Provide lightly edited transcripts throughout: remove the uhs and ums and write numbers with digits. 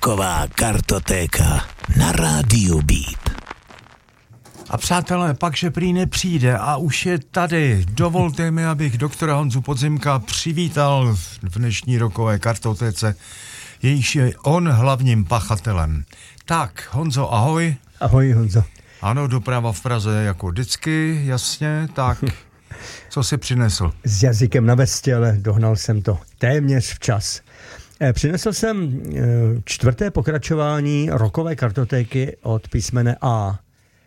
Rocková kartotéka na rádiu Beat. A přátelé, pakže prý nepřijde a už je tady. Dovolte mi, abych doktora Honzu Podzimka přivítal v dnešní rockové kartotéce, jejíž je on hlavním pachatelem. Tak, Honzo, ahoj. Ahoj, Honzo. Ano, doprava v Praze jako vždycky, jasně, tak co jsi přinesl? S jazykem na vestě, ale dohnal jsem to téměř včas. Přinesl jsem 4. pokračování rockové kartotéky od písmene A.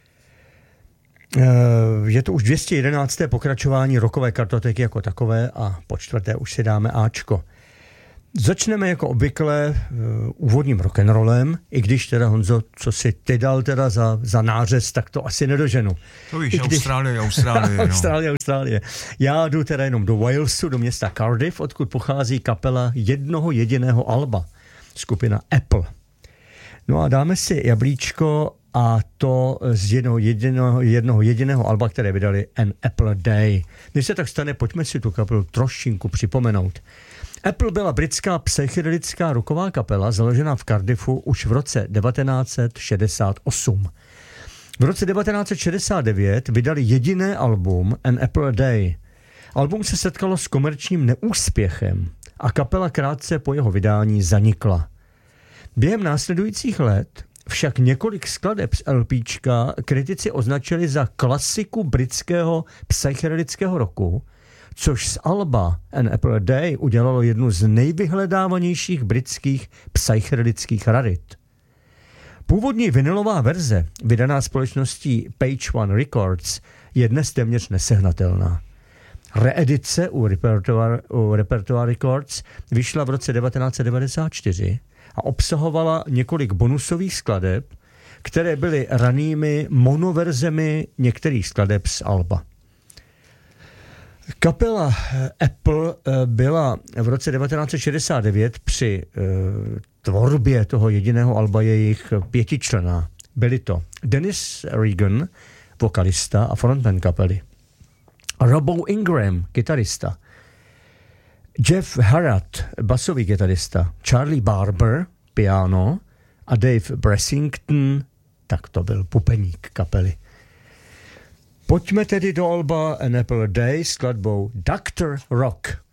Je to už 211. pokračování rockové kartotéky jako takové a po 4. už si dáme Ačko. Začneme jako obvykle úvodním rock'n'rollem, i když teda, Honzo, co si ty dal teda za nářez, tak to asi nedoženu. To víš, Austrálie. Já jdu teda jenom do Walesu, do města Cardiff, odkud pochází kapela jednoho jediného alba, skupina Apple. No a dáme si jablíčko a to z jednoho jediného alba, které vydali An Apple Day. Než se tak stane, pojďme si tu kapelu trošinku připomenout. Apple byla britská psychedelická rocková kapela založená v Cardiffu už v roce 1968. V roce 1969 vydali jediné album An Apple Day. Album se setkalo s komerčním neúspěchem a kapela krátce po jeho vydání zanikla. Během následujících let však několik skladeb z LPčka kritici označili za klasiku britského psychedelického rocku, což z alba An Apple Day udělalo jednu z nejvyhledávanějších britských psychedelických rarit. Původní vinylová verze, vydaná společností Page One Records, je dnes téměř nesehnatelná. Reedice u Repertoire Records vyšla v roce 1994 a obsahovala několik bonusových skladeb, které byly ranými monoverzemi některých skladeb z alba. Kapela Apple byla v roce 1969 při tvorbě toho jediného alba jejich 5členná. Byli to Dennis Regan, vokalista a frontman kapely, Robbo Ingram, kytarista, Jeff Harrod, basový kytarista, Charlie Barber, piano a Dave Bressington, tak to byl pupeník kapely. Pojďme tedy do alba An Apple Day s skladbou Dr. Rock.